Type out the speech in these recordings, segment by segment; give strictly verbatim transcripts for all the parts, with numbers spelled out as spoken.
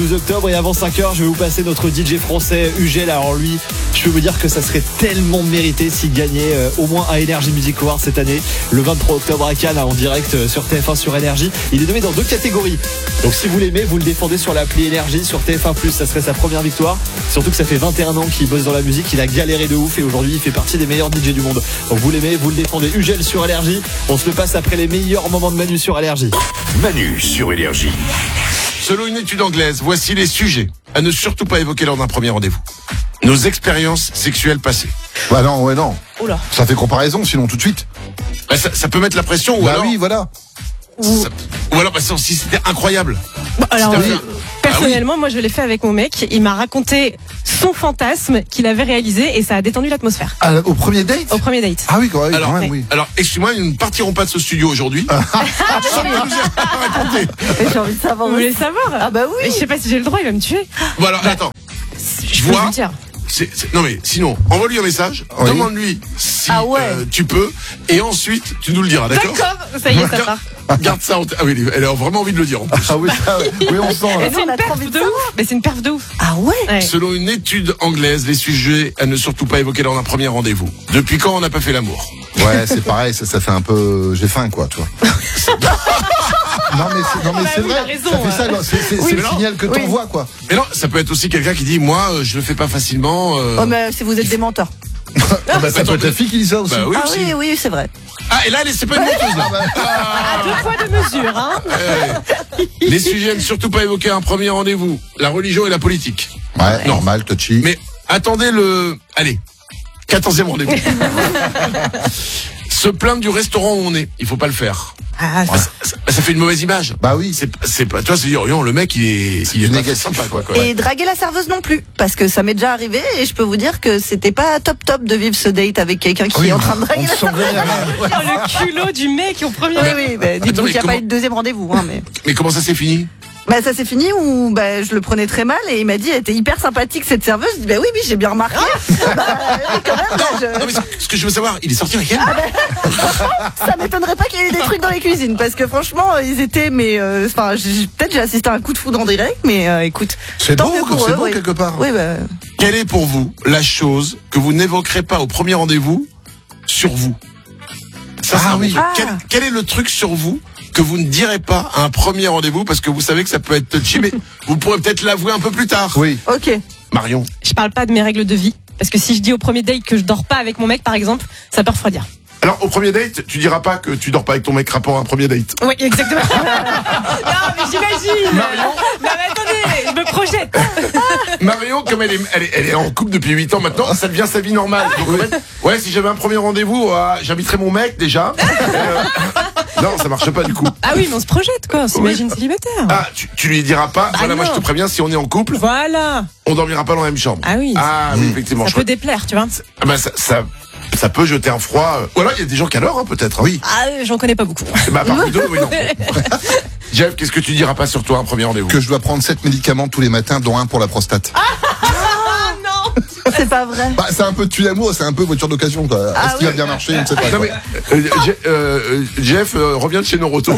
douze octobre et avant cinq heures, je vais vous passer notre D J français Ugel. Alors lui, je peux vous dire que ça serait tellement mérité s'il gagnait euh, au moins un Energy Music Award cette année, le vingt-trois octobre à Cannes, en direct euh, sur T F un sur Énergie. Il est nommé dans deux catégories. Donc si vous l'aimez, vous le défendez sur l'appli Énergie, sur T F un plus, ça serait sa première victoire. Surtout que ça fait vingt et un ans qu'il bosse dans la musique, il a galéré de ouf et aujourd'hui il fait partie des meilleurs D J du monde. Donc vous l'aimez, vous le défendez. Ugel sur Énergie. On se le passe après les meilleurs moments de Manu sur Énergie. Manu sur Énergie. Selon une étude anglaise, voici les sujets à ne surtout pas évoquer lors d'un premier rendez-vous. Nos expériences sexuelles passées. Bah non, ouais, non. Oula. Ça fait comparaison, sinon tout de suite. Bah, ça, ça peut mettre la pression ou Bah alors... oui, voilà. Ça- ou alors, bah, si c'était incroyable. Bon, alors, C'était euh, un- personnellement, moi, je l'ai fait avec mon mec. Il m'a raconté son fantasme qu'il avait réalisé et ça a détendu l'atmosphère. Ah, au premier date Au premier date. Ah oui, quand même, Alors, quand même, ouais. oui. Alors, excuse-moi, nous ne partirons pas de ce studio aujourd'hui. Ah. Sans que tu nous aies raconté. J'ai envie de savoir. Vous voulez savoir? Ah bah oui. Mais je sais pas si j'ai le droit, il va me tuer. Bon alors, attends. Je peux Vois. vous le dire. C'est- c'est- non mais sinon, envoie-lui un message, Oui. demande-lui si Ah ouais. euh, tu peux, et ensuite tu nous le diras, d'accord? D'accord, ça y est, ça part. Garde ça en tête. Ah oui, elle a vraiment envie de le dire en plus. Ah oui, ça, ouais. Oui, on sent. Mais Là. c'est on une a trop perf envie de de ouf. Mais c'est une perf de ouf. Ah ouais. Ouais. Selon une étude anglaise, les sujets à ne surtout pas évoquer lors d'un premier rendez-vous. Depuis quand on n'a pas fait l'amour? Ouais, c'est pareil, ça, ça fait un peu. J'ai faim, quoi, toi. Non mais c'est, non, mais bah c'est oui, vrai, t'as raison, ça fait ça, ouais. non, c'est, c'est, Oui, c'est mais le non. signal que Oui. t'envoies, quoi. Mais non, ça peut être aussi quelqu'un qui dit, moi, euh, je le fais pas facilement. euh, Oh mais si vous êtes des menteurs. Ah bah, ça attends, peut être la fille qui dit ça aussi. Bah oui, Ah aussi. oui, oui, c'est vrai. Ah, et là, elle est- c'est pas une menteuse, là. À deux fois de mesure, hein. Ouais. Les sujets à ne surtout pas évoquer à un premier rendez-vous. La religion et la politique. Ouais, normal, touchy. Mais attendez le... Allez, quatorzième rendez-vous. Se plaindre du restaurant où on est, il faut pas le faire. Ah, Ça, ça- ça fait une mauvaise image. Bah oui. C'est, c'est pas, toi, c'est dire, non, le mec, il est, il est du pas négatif. sympa, quoi, quoi. Et draguer la serveuse non plus, parce que ça m'est déjà arrivé et je peux vous dire que c'était pas top top de vivre ce date avec quelqu'un qui Oui, est en train de draguer on la se sent vénère. oh, le culot du mec au premier. Oui, oui, bah, dites-vous Attends, mais qu'il n'y a comment- pas eu de deuxième rendez-vous, hein, mais. Mais comment ça s'est fini? Bah, ça s'est fini où, bah, je le prenais très mal et il m'a dit, elle était hyper sympathique cette serveuse. Je dis, bah oui, oui, j'ai bien remarqué. bah, oui, quand même, bah, je- Non, mais ce- ce que je veux savoir, il est sorti avec elle? ça m'étonnerait pas qu'il y ait eu des trucs dans les cuisines parce que franchement, ils étaient, mais, euh, enfin, j'ai- peut-être j'ai assisté à un coup de foudre en direct, mais, euh, écoute. C'est tant beau, mieux quoi, pour c'est eux, beau oui. quelque part. Oui, bah. Quelle est pour vous la chose que vous n'évoquerez pas au premier rendez-vous sur vous? Ça, c'est Ah un bon oui. truc. Ah. Quel, quel est le truc sur vous que vous ne direz pas à un premier rendez-vous parce que vous savez que ça peut être touchy, mais vous pourrez peut-être l'avouer un peu plus tard. Oui. Ok. Marion. Je parle pas de mes règles de vie. Parce que si je dis au premier date que je dors pas avec mon mec, par exemple, ça peut refroidir. Alors, au premier date, tu diras pas que tu dors pas avec ton mec rapport à un premier date. Oui, exactement. non, mais j'imagine. Non, mais attendez, je me projette. Marion, comme elle est, elle est, elle est en couple depuis huit ans maintenant, ça devient sa vie normale. Donc, en fait, ouais, si j'avais un premier rendez-vous, euh, j'inviterais mon mec déjà. Euh, non, ça marche pas du coup. Ah oui, mais on se projette, quoi. On s'imagine célibataire. Ah, tu, tu lui diras pas, voilà, moi je non. te préviens, si on est en couple, Voilà. on dormira pas dans la même chambre. Ah oui. Ah oui, effectivement. Ça je peut crois- déplaire, tu vois. Ah bah, ça, ça, ça peut jeter un froid. euh. Ou alors, il y a des gens qui adorent, hein, peut-être. Oui. Ah, euh, j'en connais pas beaucoup. Bah, parmi deux, oui, non. Jeff, qu'est-ce que tu diras pas sur toi un premier rendez-vous? Que je dois prendre sept médicaments tous les matins, dont un pour la prostate. Ah non. C'est pas vrai. Bah, c'est un peu tue l'amour, c'est un peu voiture d'occasion, quoi. Ah Est-ce qu'il va oui. bien marcher? Je ne sais pas. Non, quoi. mais, euh, Je- euh, Jeff euh, revient de chez Noroto.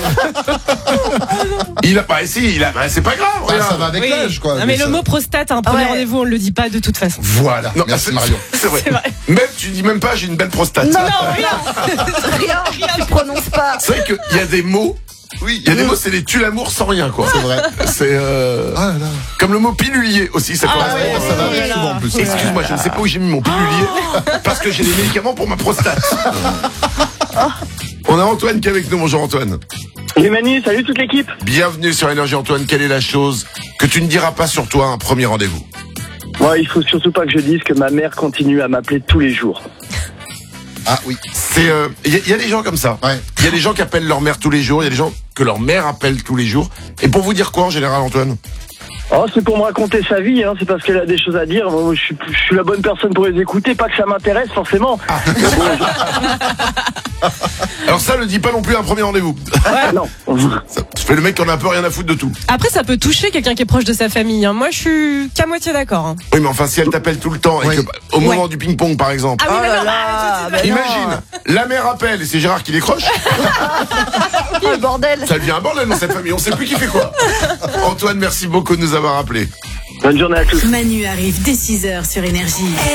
il a pas, si, il a, bah, c'est pas grave. Bah, regarde. ça va avec Oui. l'âge, quoi. Non, mais ça- le mot prostate, un premier Ouais. rendez-vous, on le dit pas de toute façon. Voilà. Non, Merci c'est- Marion. C'est vrai. C'est vrai. Même, tu dis même pas, j'ai une belle prostate. Non, Non, rien. rien. Tu prononces pas. C'est vrai qu'il y a des mots, Oui. il y a des mots, c'est des tue l'amour sans rien, quoi. C'est vrai. C'est, euh, Ah là là. comme le mot pilulier aussi, ça Ah correspond. ouais, Ça va oui, avec là. souvent en plus. Excuse-moi, je ne sais pas où j'ai mis mon pilulier parce que j'ai des médicaments pour ma prostate. On a Antoine qui est avec nous. Bonjour Antoine. Les Manu, salut toute l'équipe. Bienvenue sur Énergie Antoine. Quelle est la chose que tu ne diras pas sur toi à un premier rendez-vous? Moi, il faut surtout pas que je dise que ma mère continue à m'appeler tous les jours. Ah oui. C'est, il euh, y, a- y a des gens comme ça. Ouais. Il y a des gens qui appellent leur mère tous les jours. Il y a des gens que leur mère appelle tous les jours. Et pour vous dire quoi en général, Antoine? Oh, c'est pour me raconter sa vie, hein. C'est parce qu'elle a des choses à dire. Moi, je suis, je suis la bonne personne pour les écouter. Pas que ça m'intéresse forcément. Ah. Alors ça, le dis pas non plus à un premier rendez-vous. Non. Ça, tu fais le mec qui en a un peu rien à foutre de tout. Après, ça peut toucher quelqu'un qui est proche de sa famille. hein. Moi, je suis qu'à moitié d'accord. hein. Oui, mais enfin, si elle t'appelle tout le temps et Oui. que, au moment Ouais. du ping-pong, par exemple. Ah oui, Oh mais là non, là, bah, bah non. Imagine, la mère appelle et c'est Gérard qui décroche. Oh, le bordel. Ça devient un bordel dans cette famille. On sait plus qui fait quoi. Antoine, merci beaucoup de nous avoir appelés. Bonne journée à tous. Manu arrive dès six heures sur Énergie.